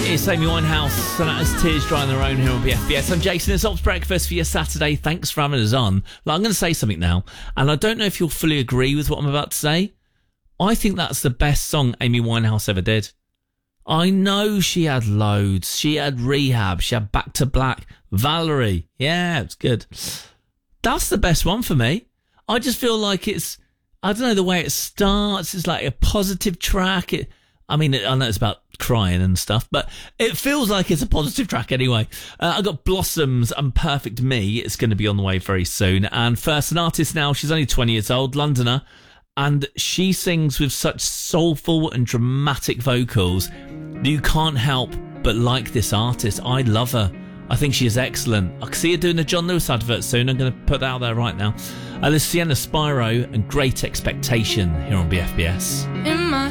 It's Amy Winehouse, and that is Tears Dry on Their Own here on BFBS. I'm Jason. It's Ops Breakfast for your Saturday. Thanks for having us on. Like, I'm going to say something now, and I don't know if you'll fully agree with what I'm about to say. I think that's the best song Amy Winehouse ever did. I know she had loads. She had Rehab. She had Back to Black. Valerie. Yeah, it's good. That's the best one for me. I just feel like it's, I don't know, the way it starts. It's like a positive track. I know it's about crying and stuff, but it feels like it's a positive track anyway. I got Blossoms and Perfect Me. It's going to be on the way very soon. And first, an artist now. She's only 20 years old, Londoner, and she sings with such soulful and dramatic vocals that you can't help but like this artist. I love her. I think she is excellent. I can see her doing a John Lewis advert soon. I'm going to put that out there right now. There's Sienna Spiro and Great Expectation here on BFBS. In my